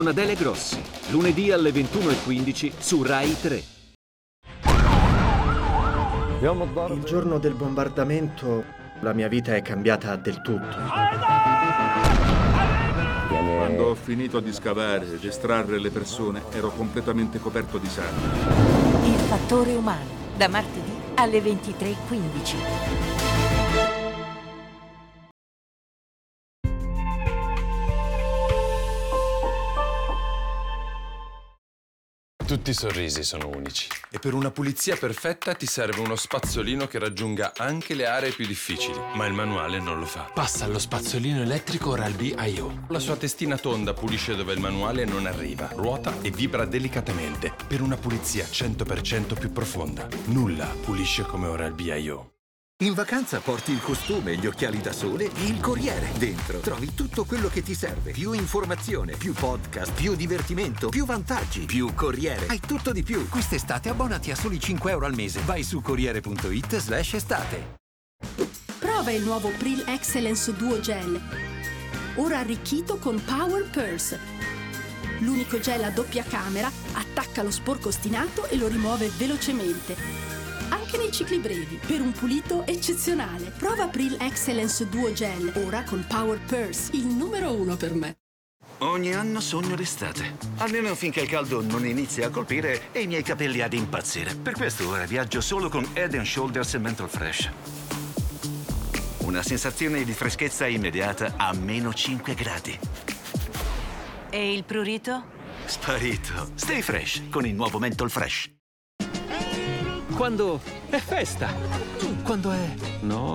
Adele Grossi, lunedì alle 21:15 su Rai 3. Il giorno del bombardamento la mia vita è cambiata del tutto. Quando ho finito di scavare ed estrarre le persone, ero completamente coperto di sangue. Il fattore umano, da martedì alle 23:15. Tutti i sorrisi sono unici. E per una pulizia perfetta ti serve uno spazzolino che raggiunga anche le aree più difficili. Ma il manuale non lo fa. Passa allo spazzolino elettrico Oral-B IO. La sua testina tonda pulisce dove il manuale non arriva, ruota e vibra delicatamente per una pulizia 100% più profonda. Nulla pulisce come Oral-B IO. In vacanza porti il costume, gli occhiali da sole e il Corriere. Dentro trovi tutto quello che ti serve. Più informazione, più podcast, più divertimento, più vantaggi, più Corriere. Hai tutto di più. Quest'estate abbonati a soli 5 euro al mese. Vai su Corriere.it/estate. Prova il nuovo Pril Excellence Duo Gel. Ora arricchito con Power Purse. L'unico gel a doppia camera attacca lo sporco ostinato e lo rimuove velocemente. Anche nei cicli brevi, per un pulito eccezionale. Prova Pril Excellence Duo Gel, ora con Power Purse, il numero 1 per me. Ogni anno sogno l'estate. Almeno finché il caldo non inizia a colpire e i miei capelli ad impazzire. Per questo ora viaggio solo con Head & Shoulders Menthol Fresh. Una sensazione di freschezza immediata a meno 5 gradi. E il prurito? Sparito. Stay fresh con il nuovo Menthol Fresh. Quando è festa. Quando è... No.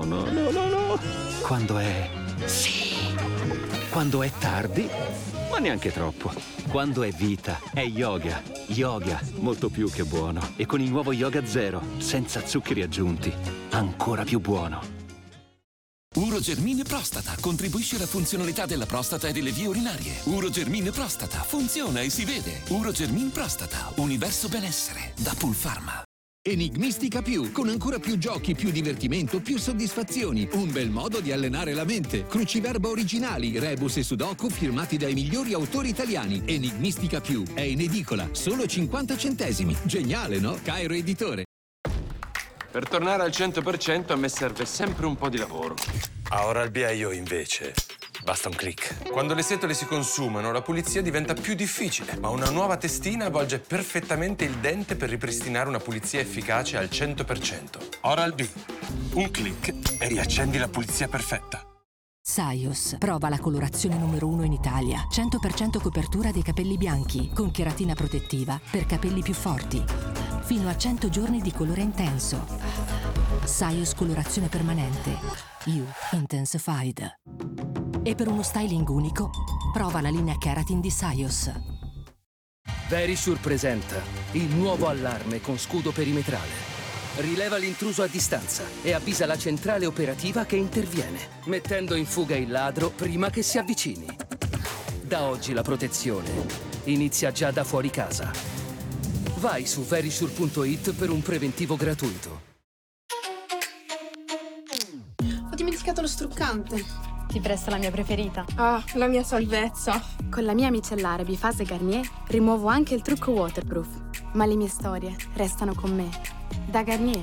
Quando è... Sì. Quando è tardi, ma neanche troppo. Quando è vita, è yoga. Yoga, molto più che buono. E con il nuovo Yoga Zero, senza zuccheri aggiunti, ancora più buono. Urogermine Prostata contribuisce alla funzionalità della prostata e delle vie urinarie. Urogermine Prostata funziona e si vede. Urogermine Prostata, universo benessere, da Pulpharma. Enigmistica Più, con ancora più giochi, più divertimento, più soddisfazioni. Un bel modo di allenare la mente. Cruciverba originali, rebus e sudoku firmati dai migliori autori italiani. Enigmistica Più è in edicola, solo 50 centesimi. Geniale, no? Cairo Editore. Per tornare al 100% a me serve sempre un po' di lavoro. A Oral-B IO invece basta un click. Quando le setole si consumano, la pulizia diventa più difficile, ma una nuova testina avvolge perfettamente il dente per ripristinare una pulizia efficace al 100%. Oral-B. Un click e riaccendi la pulizia perfetta. Saios. Prova la colorazione numero 1 in Italia. 100% copertura dei capelli bianchi, con cheratina protettiva per capelli più forti. Fino a 100 giorni di colore intenso. Saios colorazione permanente. You Intensified. E per uno styling unico, prova la linea Keratin di Saios. Verisure presenta il nuovo allarme con scudo perimetrale. Rileva l'intruso a distanza e avvisa la centrale operativa che interviene, mettendo in fuga il ladro prima che si avvicini. Da oggi la protezione inizia già da fuori casa. Vai su verisure.it per un preventivo gratuito. Ho dimenticato lo struccante. Ti presto la mia preferita. Ah, la mia salvezza. Con la mia micellare Bifase Garnier rimuovo anche il trucco waterproof. Ma le mie storie restano con me. Da Garnier.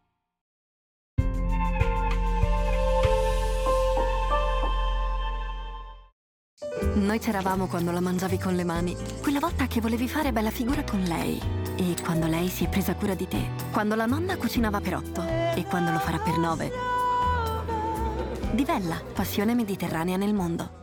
Noi c'eravamo quando la mangiavi con le mani. Quella volta che volevi fare bella figura con lei. E quando lei si è presa cura di te. Quando la nonna cucinava per 8. E quando lo farà per 9. Divella, passione mediterranea nel mondo.